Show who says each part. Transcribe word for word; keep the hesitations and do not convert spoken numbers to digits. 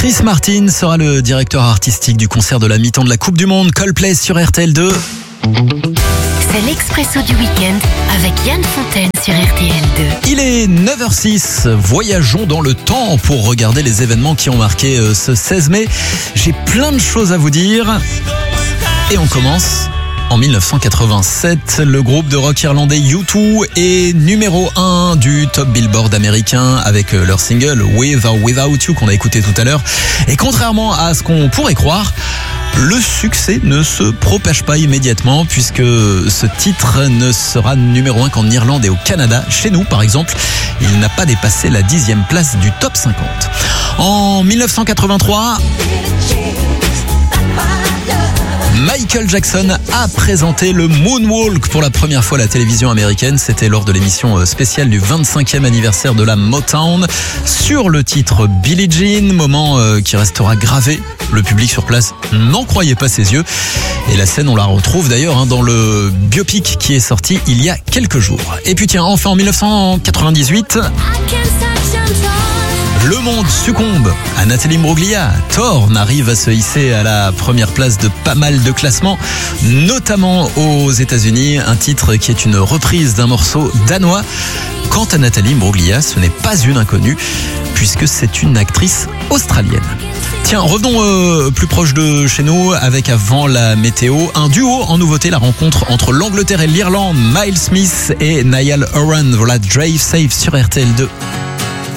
Speaker 1: Chris Martin sera le directeur artistique du concert de la mi-temps de la Coupe du Monde Coldplay sur R T L deux.
Speaker 2: C'est l'Expresso du week-end avec Yann Fontaine sur R T L deux.
Speaker 1: Il est neuf heures six, voyageons dans le temps pour regarder les événements qui ont marqué ce seize mai. J'ai plein de choses à vous dire et on commence en dix-neuf cent quatre-vingt-sept. Le groupe de rock irlandais U deux est numéro un du top Billboard américain avec leur single With or Without You qu'on a écouté tout à l'heure. Et contrairement à ce qu'on pourrait croire, le succès ne se propage pas immédiatement puisque ce titre ne sera numéro un qu'en Irlande et au Canada. Chez nous, par exemple, il n'a pas dépassé la dixième place du top cinquante. En dix-neuf cent quatre-vingt-trois, Michael Jackson a présenté le Moonwalk pour la première fois à la télévision américaine. C'était lors de l'émission spéciale du vingt-cinquième anniversaire de la Motown sur le titre Billie Jean, moment qui restera gravé. Le public sur place n'en croyait pas ses yeux. Et la scène, on la retrouve d'ailleurs dans le biopic qui est sorti il y a quelques jours. Et puis tiens, enfin en dix-neuf cent quatre-vingt-dix-huit... le monde succombe à Nathalie Imbruglia. Thorn arrive à se hisser à la première place de pas mal de classements, notamment aux États-Unis, un titre qui est une reprise d'un morceau danois. Quant à Nathalie Imbruglia, ce n'est pas une inconnue, puisque c'est une actrice australienne. Tiens, revenons euh, plus proche de chez nous avec avant la météo. Un duo en nouveauté, la rencontre entre l'Angleterre et l'Irlande. Miles Smith et Niall Horan. Voilà, Drive Safe sur R T L deux.